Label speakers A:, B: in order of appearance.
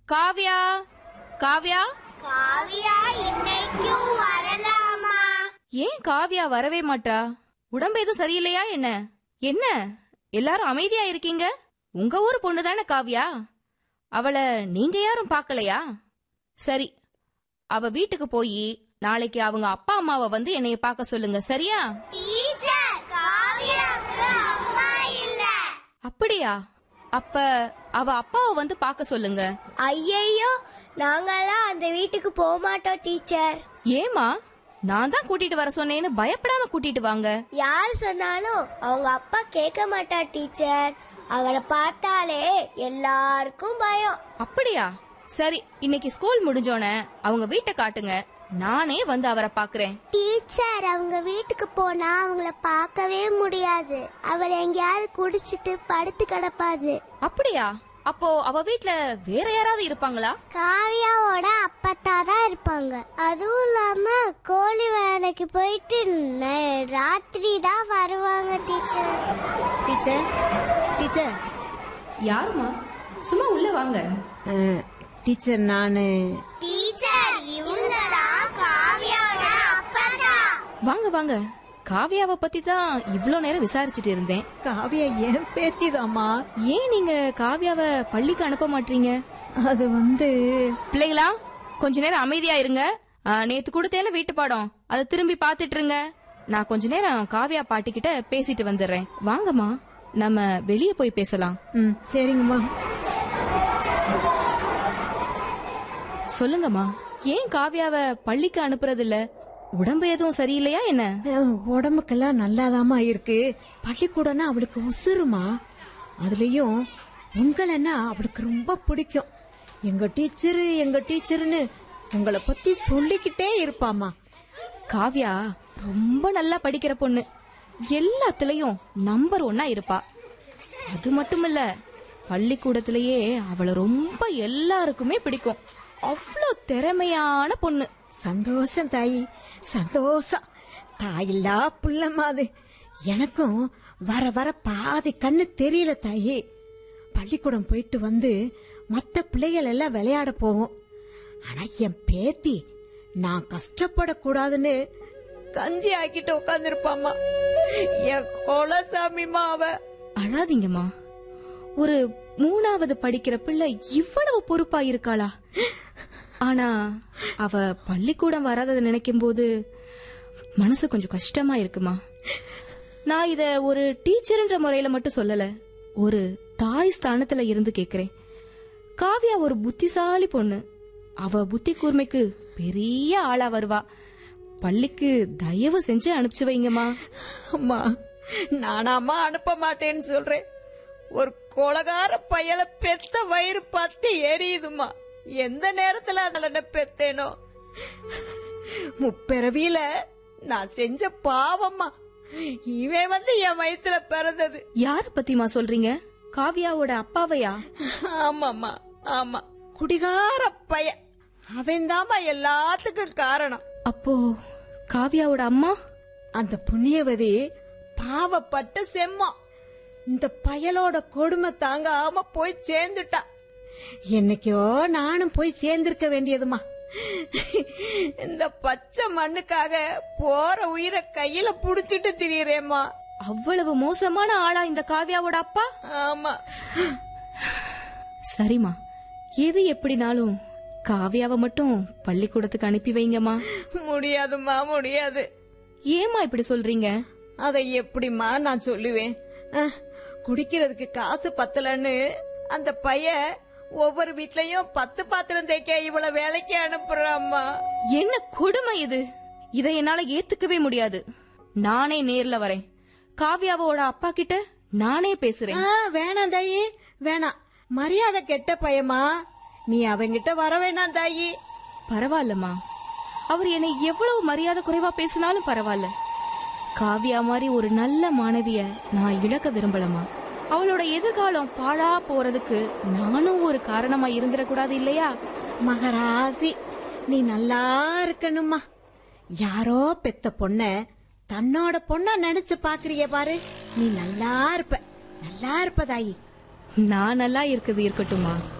A: காவ்யா, காவ்யா,
B: காவ்யா இன்னைக்கும் வரலாமா?
A: ஏன் காவ்யா வரவே மாட்டா? உடம்பு எதுவும் சரியில்லையா என்ன? என்ன எல்லாரும் அமைதியா இருக்கீங்க? உங்க ஊர் பொண்ணுதானே காவ்யா? அவளை நீங்க யாரும் பாக்கலையா? சரி, அவ வீட்டுக்கு போய் நாளைக்கு அவங்க அப்பா அம்மாவை வந்து என்னைய பார்க்க சொல்லுங்க, சரியா?
B: டீச்சர், காவ்யாக்கு அம்மா இல்ல.
A: அப்படியா? அப்ப அவ அப்பாவை வந்து பார்க்க சொல்லுங்க.
B: ஐயையோ, நாங்கெல்லாம் அந்த வீட்டுக்கு போக மாட்டோம் டீச்சர்.
A: ஏமா? நான் தான் கூட்டிட்டு வர சொன்னேன்னு பயப்படாம கூட்டிட்டு வாங்க.
B: யார் சொன்னாலும் அவங்க அப்பா கேட்க மாட்டார் டீச்சர். அவரை பார்த்தாலே எல்லாருக்கும் பயம்.
A: அப்படியா? சரி, இன்னைக்கு ஸ்கூல் முடிஞ்சோனே அவங்க வீட்டை காட்டுங்க, நானே வந்து அவரை பாக்குறேன்.
B: டீச்சர், அவங்க வீட்டுக்கு போனா அவங்கள பார்க்கவே முடியாது. அவர் எங்கேயாவது குடிச்சிட்டு படுத்து கிடப்பாது.
A: அப்படியா? அப்போ அவ வீட்ல வேற யாராவது இருப்பாங்களா?
B: காவ்யாவோட அப்பத்தா தான் இருப்பாங்க. அதுவும் இல்லாம கோழி வேலைக்கு போயிட்டு ராத்திரி தான் வருவாங்க டீச்சர்.
C: Teacher, teacher.
A: யாருமா? சும்மா உள்ள வாங்க.
C: டீச்சர், நானு.
B: டீச்சர், இவங்க தான் காவ்யாவோட அப்பா.
A: வாங்க வாங்க. காவ்யாவை பத்தி தான் இவ்ளோ நேரம் விசாரிச்சுட்டு இருந்தேன்.
C: காவியா ஏன் பேத்திதாமா?
A: ஏன் நீங்க காவ்யாவை பள்ளிக்கு அனுப்ப மாட்டீங்க?
C: அது
A: பிள்ளைகளா, கொஞ்ச நேரம் அமைதியா இருங்க. நேத்து கொடுத்தேல வீட்டு பாடம், அதை திரும்பி பாத்துட்டு இருங்க. நான் கொஞ்ச நேரம் காவ்யா பாட்டி கிட்ட பேசிட்டு வந்துடுறேன். வாங்கம்மா, நம்ம வெளியே போய் பேசலாம்.
C: சரிங்கம்மா.
A: சொல்லுங்கம்மா, ஏன் காவ்யாவை பள்ளிக்கு அனுப்புறது இல்ல? உடம்பு எதுவும் சரியில்லையா என்ன?
C: உடம்புக்கெல்லாம் நல்லாதாமா இருக்கு. பள்ளிக்கூடம்னா அவளுக்கு உசுருமா. அதுலயும் உங்களன்னா அவளுக்கு ரொம்ப பிடிக்கும். எங்க டீச்சரு எங்க டீச்சருன்னு உங்களை பத்தி சொல்லிக்கிட்டே இருப்பாமா.
A: காவ்யா ரொம்ப நல்லா படிக்கிற பொண்ணு, எல்லாத்துலயும் நம்பர் 1 இருப்பா. அது மட்டும் இல்ல, பள்ளிக்கூடத்திலேயே அவளை ரொம்ப எல்லாருக்குமே பிடிக்கும். அவ்வளோ திறமையான பொண்ணு.
C: சந்தோஷம் தாயி, சந்தோஷம். தாயில்லா புள்ளம்மா அது. எனக்கும் வர வர பாதி கண்ணு தெரியல தாயி. பள்ளிக்கூடம் போயிட்டு வந்து மத்த பிள்ளைகள் எல்லாம் விளையாட போவோம். ஆனா என் பேத்தி நான் கஷ்டப்படக்கூடாதுன்னு கஞ்சி ஆக்கிட்டு உட்காந்துருப்பாமா. என் குலசாமிமா அவ.
A: அழாதீங்கம்மா, ஒரு 3வது படிக்கிற பிள்ளை இவ்வளவு பொறுப்பா இருக்காளா? ஆனா அவ பள்ளிக்கூடம் வராததை நினைக்கும் போது மனசு கொஞ்சம் கஷ்டமா இருக்குமா. நான் இத ஒரு டீச்சர்ன்ற முறையில மட்டும் சொல்லல, ஒரு தாய் ஸ்தானத்துல இருந்து கேக்குறேன். காவ்யா ஒரு புத்திசாலி பொண்ணு. அவ புத்தி கூர்மைக்கு பெரிய ஆளா வருவா. பள்ளிக்கு தயவு செஞ்சு அனுப்பிச்சு வைங்கம்மா.
C: அம்மா, நானாமா அனுப்ப மாட்டேன்னு சொல்றேன். ஒரு கொலகார பையல பெத்த வயிறு பத்தி எரியுதுமா. எந்த நேரத்துல அதன பெத்தேனோ. முப்பிறவியில நான் செஞ்ச பாவம்மா. இவன் என் வயிற்றுல பிறந்தது.
A: யார பத்திமா சொல்றீங்க? காவ்யாவோட அப்பாவையா?
C: ஆமாம்மா, ஆமா. குடிகார பையன் அவன்தாமா எல்லாத்துக்கும் காரணம்.
A: அப்போ காவ்யாவோட அம்மா?
C: அந்த புண்ணியவதி பாவப்பட்ட செம்மா. இந்த பயலோட கொடுமை தாங்காம போய் சேர்ந்துட்டா. என்னைக்கோ நானும் போய் சேர்ந்திருக்க வேண்டியதுமா. இந்த பச்சை மண்ணுக்காக போற உயிரை கையில புடிச்சிட்டு திரியறேம்மா.
A: அவ்வளவு மோசமான ஆளா இந்த காவ்யாவோட அப்பா?
C: ஆமா.
A: சரிம்மா, எது எப்படினாலும் காவ்யாவை மட்டும் பள்ளிக்கூடத்துக்கு அனுப்பி வைங்கம்மா.
C: முடியாதுமா, முடியாது.
A: ஏமா இப்படி சொல்றீங்க?
C: அதை எப்படிமா நான் சொல்லுவேன்? குடிக்கிறதுக்கு காசு பத்தலன்னு அந்த பையன் ஒவ்வொரு வீட்லயும் 10 பாத்திரம் தேய்க்க இவ்வளவு வேலைக்கு அனுப்புறாம்மா.
A: என்ன கொடுமை இது! இதை என்னால ஏத்துக்கவே முடியாது. நானே நேர்ல வரேன். காவ்யாவோட அப்பா கிட்ட நானே பேசுறேன்.
C: வேணாம் தாயி, வேணாம். மரியாதை கெட்ட பையமா, நீ அவங்கிட்ட வர வேணாம் தாயி.
A: பரவாயில்லம்மா, அவர் என்னை எவ்வளவு மரியாதை குறைவா பேசினாலும் பரவாயில்ல. காவ்யா மாதிரி ஒரு நல்ல மாணவிய நான் இழக்க விரும்பலமா. அவளோட எதிர்காலம் பாழா போறதுக்கு நானும் ஒரு காரணமா இருந்துடக்கூடாது இல்லையா?
C: மகராசி, நீ நல்லா இருக்கணுமா. யாரோ பெத்த பொண்ண தன்னோட பொண்ணா நினைச்சு பாக்குறிய பாரு. நீ நல்லா இருப்ப, நல்லா இருப்பதாயி.
A: நான் நல்லா இருக்குது இருக்கட்டுமா.